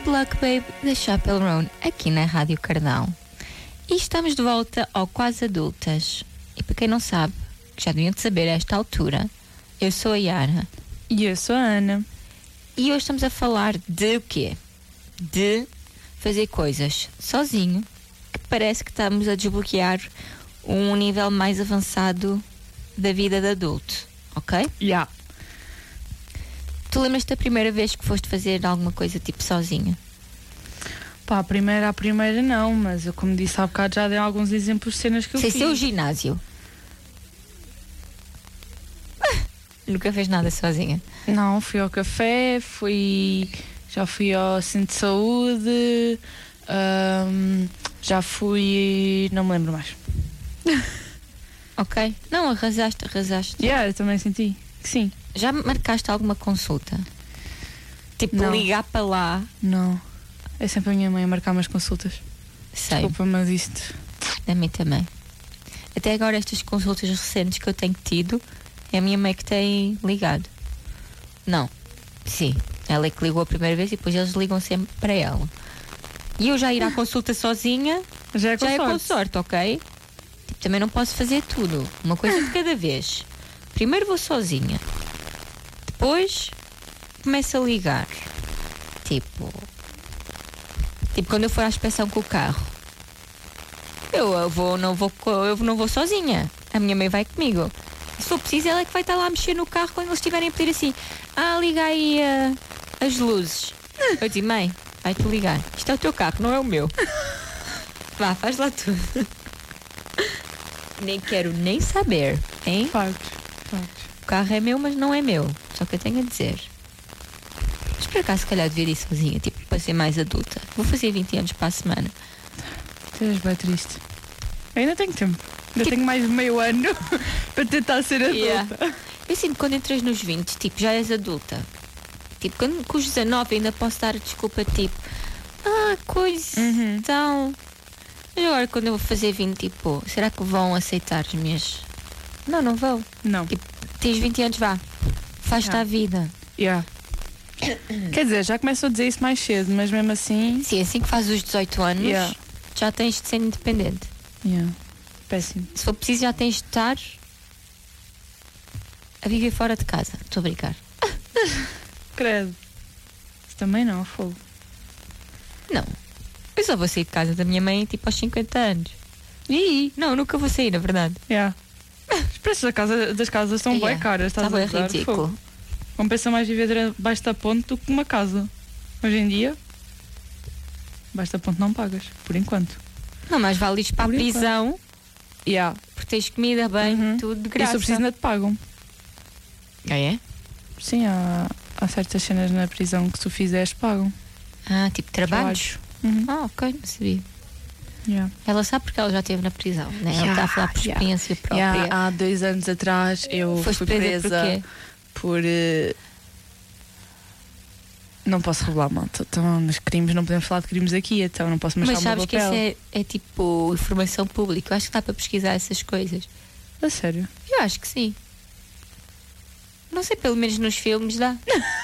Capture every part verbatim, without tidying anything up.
Good Luck Babe da Chappell Roan, aqui na Rádio Cardão. E estamos de volta ao Quase Adultas. E para quem não sabe, que já deviam de saber a esta altura, eu sou a Yara. E eu sou a Ana. E hoje estamos a falar de o quê? De fazer coisas sozinho, que parece que estamos a desbloquear um nível mais avançado da vida de adulto, ok? Já. Yeah. Tu lembras-te da primeira vez que foste fazer alguma coisa tipo sozinha? Pá, a primeira, a primeira não, mas eu, como disse há bocado, já dei alguns exemplos de cenas que eu Sem fiz. ser o ginásio. Nunca fez nada sozinha? Não, fui ao café, fui... Já fui ao centro de saúde, hum, já fui... Não me lembro mais. Ok. Não, arrasaste, arrasaste. Yeah, eu também senti que sim. Já marcaste alguma consulta? Tipo, Não. ligar para lá? Não. É sempre a minha mãe a marcar umas consultas. Sei. Desculpa, mas isto... A mim também. Até agora estas consultas recentes que eu tenho tido, é a minha mãe que tem ligado. Não. Sim. Ela é que ligou a primeira vez e depois eles ligam sempre para ela. E eu já ir à consulta sozinha, Já é com já sorte. é com sorte, ok? Tipo, também não posso fazer tudo. Uma coisa de cada vez. Primeiro vou sozinha. Depois começo a ligar. Tipo... Tipo, quando eu for à inspeção com o carro, eu, eu, vou, não vou, eu não vou sozinha. A minha mãe vai comigo. Se for preciso, ela é que vai estar lá a mexer no carro quando eles estiverem a pedir assim: ah, liga aí uh, as luzes. Eu digo: mãe, vai-te ligar. Isto é o teu carro, não é o meu. Vá, faz lá tudo. Nem quero nem saber, hein? Factos, factos. O carro é meu, mas não é meu. Só que eu tenho a dizer. Mas por acaso, se calhar, devia ir sozinha, tipo, para ser mais adulta. Vou fazer vinte anos para a semana. Tu és bem triste. Eu ainda tenho tempo. Ainda Tipo- tenho mais de meio ano para tentar ser adulta. Yeah. Eu sinto que quando entras nos vinte, tipo, já és adulta. Tipo, quando com os dezanove ainda posso dar a desculpa, tipo, ah, coisa, Uhum. então. Mas agora quando eu vou fazer vinte, tipo, será que vão aceitar as minhas. Não, não vão. Não. Tipo, tens vinte anos, vá. Faz-te Yeah. a vida. Yeah. Quer dizer, já começo a dizer isso mais cedo, mas mesmo assim. Sim, assim que fazes os dezoito anos, Yeah. já tens de ser independente. Yeah. Péssimo. Se for preciso, já tens de estar a viver fora de casa. Estou a brincar. Credo. Isso também não, fogo. Não. Eu só vou sair de casa da minha mãe, tipo, aos cinquenta anos. Ih! Não, nunca vou sair, na verdade. Yeah. Os preços da casa, das casas estão Yeah. bem caras. Está Estás bem a usar, ridículo. fogo. Compensa mais viver debaixo da ponte do que uma casa. Hoje em dia, debaixo da ponte não pagas, por enquanto. Não, mas vale ir para a Por enquanto. prisão, Yeah. porque tens comida, bem, Uhum. tudo de E graça. se eu preciso, ainda te pagam. Ah, é? Sim, há, há certas cenas na prisão que se tu fizeres, pagam. Ah, tipo trabalhos? Uhum. Ah, ok, não sabia. Yeah. Ela sabe porque ela já esteve na prisão, né? Ela Yeah, está a falar por yeah. experiência própria. Yeah, há dois anos atrás eu Foste fui presa, presa, por quê? por. eh, Não posso revelar, malta. Então, nos crimes, não podemos falar de crimes aqui, então não posso mostrar Mas o meu sabes que papel. isso é, é tipo informação pública. Eu acho que dá para pesquisar essas coisas. A sério? Eu acho que sim. Não sei, pelo menos nos filmes dá.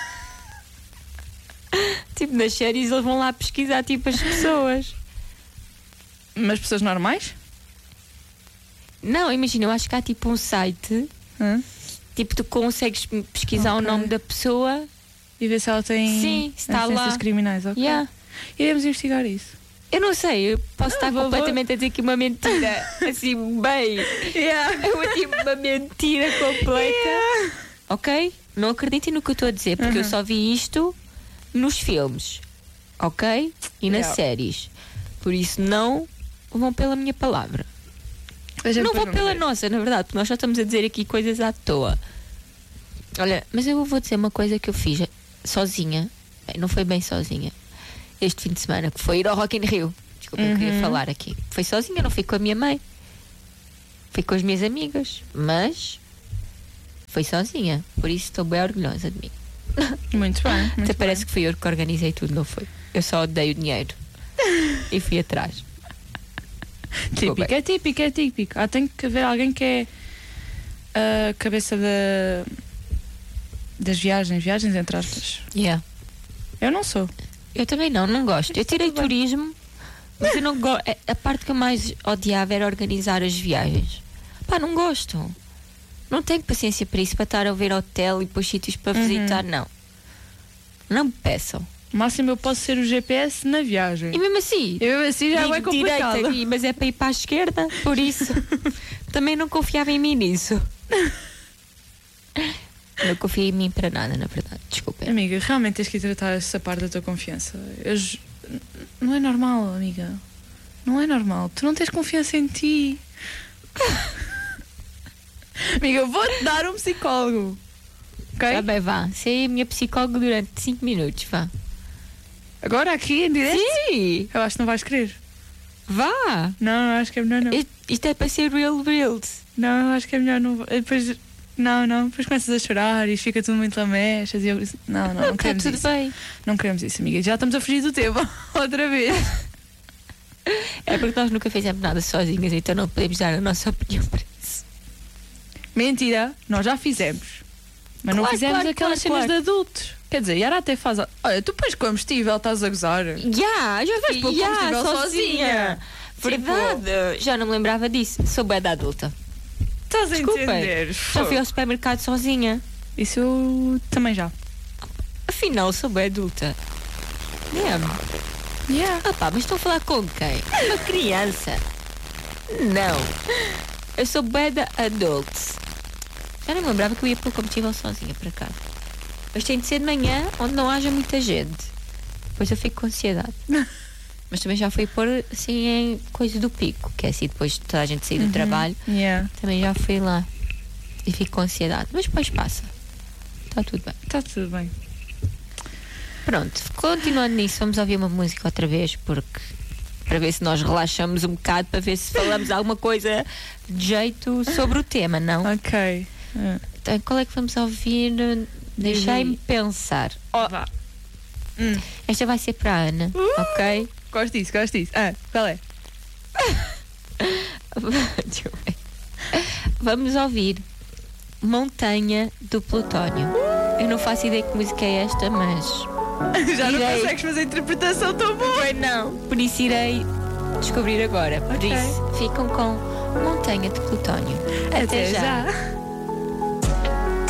Tipo, nas séries eles vão lá pesquisar tipo as pessoas. Mas pessoas normais? Não, imagina, eu acho que há tipo um site. Hã? Tipo, tu consegues pesquisar Ok. o nome da pessoa. E ver se ela tem Sim, se está antecedentes lá. criminais, ok? Yeah. Iremos investigar isso. Eu não sei, eu posso estar vou- completamente a dizer aqui uma mentira. Assim, bem. É uma, tipo, uma mentira completa. Ok? Não acreditem no que eu estou a dizer, porque Uhum. eu só vi isto nos filmes. Ok? E nas Yeah. séries. Por isso, não vão pela minha palavra. A gente Não depois vou pela vê. nossa, na verdade, porque nós só estamos a dizer aqui coisas à toa. Olha, mas eu vou dizer uma coisa que eu fiz sozinha. Bem, não foi bem sozinha. Este fim de semana, que foi ir ao Rock in Rio. Desculpa, eu queria Uhum. falar aqui. Foi sozinha, não fui com a minha mãe. Fui com as minhas amigas. Mas foi sozinha. Por isso estou bem orgulhosa de mim. Muito bem. Muito Até bem. parece que fui eu que organizei tudo, não foi? Eu só dei o dinheiro. E fui atrás. Típico, é típico, é típico. Ah, tem que haver alguém que é a cabeça da, das viagens, viagens entre aspas. Yeah. Eu não sou. Eu também não, não gosto. Eu tirei turismo, mas eu não gosto. A parte que eu mais odiava era organizar as viagens. Pá, não gosto. Não tenho paciência para isso, para estar a ver hotel e depois sítios para visitar, não. Não me peçam. O máximo eu posso ser o G P S na viagem. E mesmo assim, Eu mesmo assim já é digo complicado. direita aqui, mas é para ir para a esquerda, por isso também não confiava em mim nisso. Não confiei em mim para nada, na verdade. Desculpem. Amiga, realmente tens que ir tratar essa parte da tua confiança. Eu j- Não é normal, amiga. Não é normal. Tu não tens confiança em ti. Amiga, eu vou-te dar um psicólogo. Ok? Tá bem, vá. Sei a minha psicóloga durante cinco minutos, vá. Agora aqui em direto? Sim! Eu acho que não vais querer. Vá! Não, eu acho que é melhor não. Isto, isto é para ser real reels. Não, eu acho que é melhor não. Depois. Não, não. Depois começas a chorar e fica tudo muito lamechas. E eu... Não, não, não, Está queremos tudo isso. bem. Não queremos isso, amiga. Já estamos a fugir do tema. Outra vez. É porque nós nunca fizemos nada sozinhas, então não podemos dar a nossa opinião para isso. Mentira, nós já fizemos. Mas não Claro, fizemos claro, aquelas claro, cenas claro. de adultos. Quer dizer, Yara até faz. a- Olha, tu pões combustível, estás a gozar. Já, já Vais pôr combustível sozinha. Verdade. Já não me lembrava disso. Sou bué da adulta. Estás a Desculpem. entender? Já fui ao supermercado sozinha. Isso eu também já. Afinal, sou bué adulta. Mesmo. Yeah. Ah pá, mas estou a falar com quem? Uma criança. Não. Eu sou bué da adult. Já não me lembrava que eu ia pôr combustível sozinha para cá. Mas tem de ser de manhã, onde não haja muita gente. Depois eu fico com ansiedade. Mas também já fui pôr assim em coisa do pico, que é assim depois de toda a gente sair do trabalho. Yeah. Também já fui lá. E fico com ansiedade. Mas depois passa. Está tudo bem. Está tudo bem. Pronto, continuando nisso, vamos ouvir uma música outra vez, porque para ver se nós relaxamos um bocado, para ver se falamos alguma coisa de jeito sobre o tema, não? Ok. Ah. Então, qual é que vamos ouvir? Deixei-me pensar. Oh. Vá. Hum. Esta vai ser para a Ana, Uh! ok? Gosto disso, gosto disso. Ah, qual é? Deixa eu ver. Vamos ouvir Montanha do Plutónio. Eu não faço ideia que música é esta, mas Já não Irei. consegues fazer a interpretação tão boa. Bem, não. Por isso irei descobrir agora. Por Ok. isso, ficam com Montanha de Plutónio. Até, Até já. já.